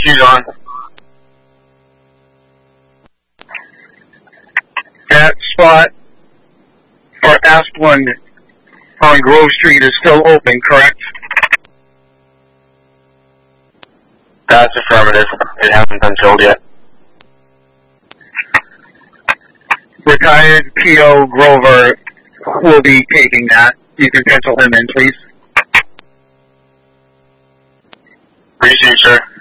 She's on. That spot for Asplund on Grove Street is still open, correct? That's affirmative. It hasn't been filled yet. Retired P.O. Grover will be taking that. You can pencil him in, please. Appreciate you, sir.